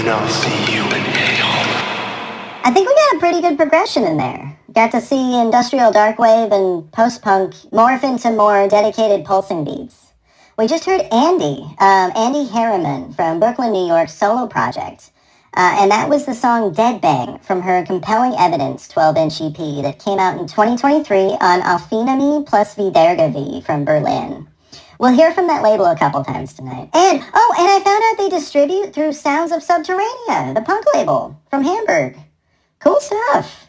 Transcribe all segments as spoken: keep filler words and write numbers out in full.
and I'll see you in hell. I think we got a pretty good progression in there. Got to see industrial darkwave and post-punk morph into more dedicated pulsing beats. We just heard Andy, um, Andy Harriman from Brooklyn, New York's solo project. Uh, and that was the song Dead Bang from her Compelling Evidence twelve-inch E P that came out in twenty twenty-three on Alfinami plus Wiedergabe from Berlin. We'll hear from that label a couple times tonight. And, oh, and I found out they distribute through Sounds of Subterranea, the punk label from Hamburg. Cool stuff.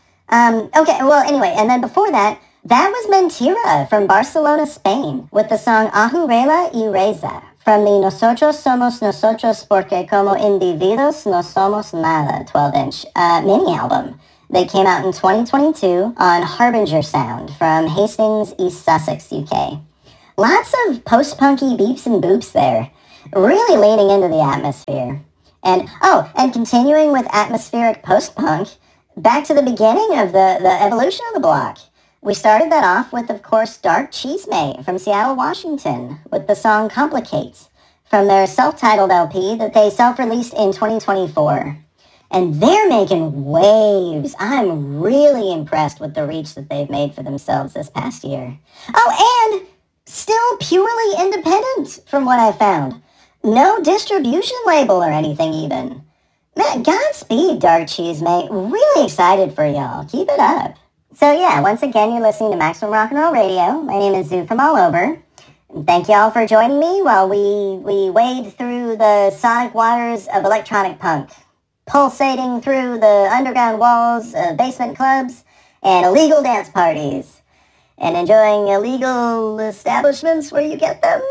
Um, okay, well, anyway, and then before that, that was Mentira from Barcelona, Spain, with the song Ahurela y Reza from the Nosotros Somos Nosotros Porque Como Individuos No Somos Nada twelve-inch uh, mini-album. They came out in twenty twenty-two on Harbinger Sound from Hastings, East Sussex, U K. Lots of post-punky beeps and boops there, really leaning into the atmosphere. And, oh, and continuing with atmospheric post-punk, back to the beginning of the, the evolution of the block. We started that off with, of course, Dark Cheesemate from Seattle, Washington, with the song Complicate from their self-titled L P that they self-released in twenty twenty-four. And they're making waves. I'm really impressed with the reach that they've made for themselves this past year. Oh, and still purely independent from what I found. No distribution label or anything even. Man, Godspeed, Dark Cheese, mate. Really excited for y'all. Keep it up. So yeah, once again, you're listening to Maximum Rock and Roll Radio. My name is Zoo from all over. And thank y'all for joining me while we, we wade through the sonic waters of electronic punk, pulsating through the underground walls of basement clubs and illegal dance parties, and enjoying illegal establishments where you get them.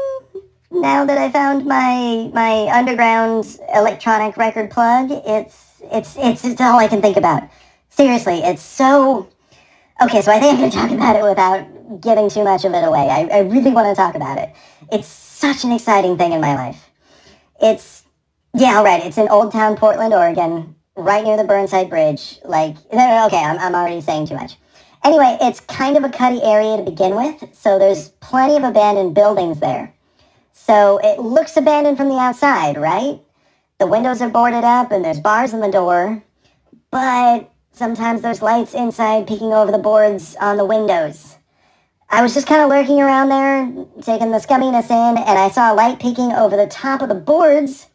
Now that I found my my underground electronic record plug, it's it's it's it's all I can think about. Seriously, it's so... Okay, so I think I'm going to talk about it without giving too much of it away. I, I really want to talk about it. It's such an exciting thing in my life. It's... Yeah, all right, it's in Old Town, Portland, Oregon, right near the Burnside Bridge. Like, no, no, no, okay, I'm, I'm already saying too much. Anyway, it's kind of a cutty area to begin with, so there's plenty of abandoned buildings there. So it looks abandoned from the outside, right? The windows are boarded up and there's bars in the door. But sometimes there's lights inside peeking over the boards on the windows. I was just kind of lurking around there, taking the scumminess in, and I saw a light peeking over the top of the boards.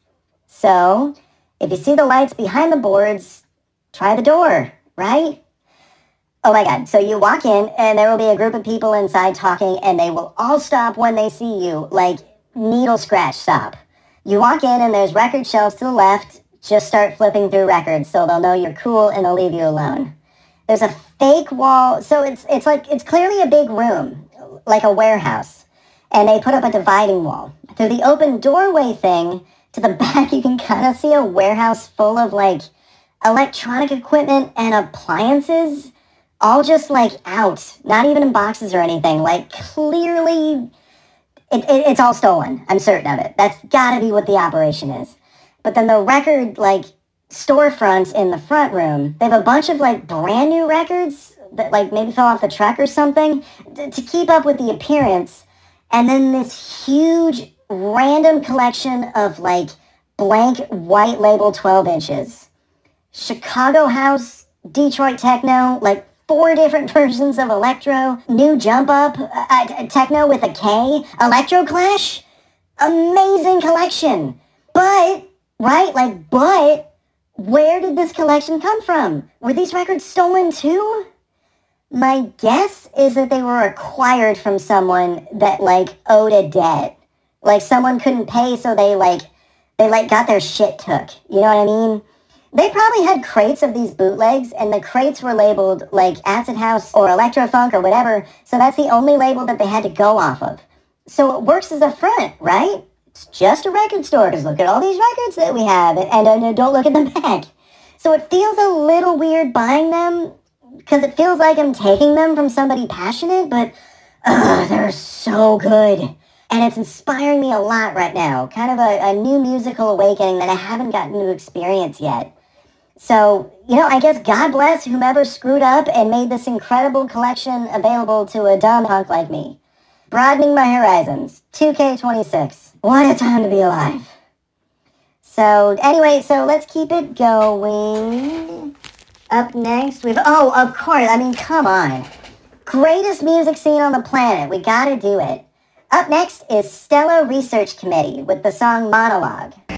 So if you see the lights behind the boards, try the door, right? Oh my God, so you walk in and there will be a group of people inside talking and they will all stop when they see you, like needle scratch stop. You walk in and there's record shelves to the left. Just start flipping through records so they'll know you're cool and they'll leave you alone. There's a fake wall, so it's it's like it's clearly a big room, like a warehouse. And they put up a dividing wall. Through the open doorway thing to the back, you can kind of see a warehouse full of like electronic equipment and appliances, all just like out, not even in boxes or anything. Like clearly. It, it, it's all stolen. I'm certain of it. That's gotta be what the operation is. But then the record, like, storefronts in the front room, they have a bunch of, like, brand new records that, like, maybe fell off the truck or something to, to keep up with the appearance. And then this huge random collection of, like, blank white label twelve inches. Chicago House, Detroit Techno, like, four different versions of electro, new jump up, uh, techno with a K, Electro Clash, amazing collection. But, right, like, but, where did this collection come from? Were these records stolen too? My guess is that they were acquired from someone that, like, owed a debt. Like, someone couldn't pay, so they, like, they, like, got their shit took. You know what I mean? They probably had crates of these bootlegs, and the crates were labeled, like, Acid House or Electro-Funk or whatever, so that's the only label that they had to go off of. So it works as a front, right? It's just a record store, because look at all these records that we have, and, and uh, don't look at them back. So it feels a little weird buying them, because it feels like I'm taking them from somebody passionate, but ugh, they're so good. And it's inspiring me a lot right now, kind of a, a new musical awakening that I haven't gotten to experience yet. So, you know, I guess God bless whomever screwed up and made this incredible collection available to a dumb punk like me. Broadening my horizons. two K twenty-six. What a time to be alive. So So anyway, so let's keep it going. Up next, we've... Oh, of course. I mean, come on. Greatest music scene on the planet. We gotta do it. Up next is Stellar Research Committee with the song Monologue.